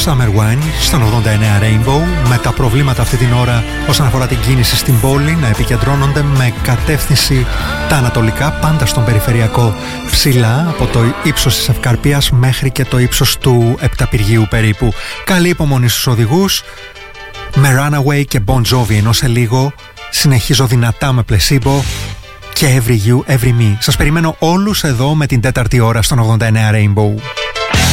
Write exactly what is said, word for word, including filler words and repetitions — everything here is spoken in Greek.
Summer Wine στον ογδόντα εννέα Rainbow, με τα προβλήματα αυτή την ώρα όσον αφορά την κίνηση στην πόλη να επικεντρώνονται με κατεύθυνση τα ανατολικά, πάντα στον περιφερειακό ψηλά, από το ύψος της Ευκαρπίας μέχρι και το ύψος του Επταπηργείου περίπου. Καλή υπομονή στους οδηγούς, με Runaway και Bon Jovi, ενώ σε λίγο συνεχίζω δυνατά με Placebo και Every You, Every Me. Σας περιμένω όλους εδώ με την τέταρτη ώρα στον ογδόντα εννέα Rainbow.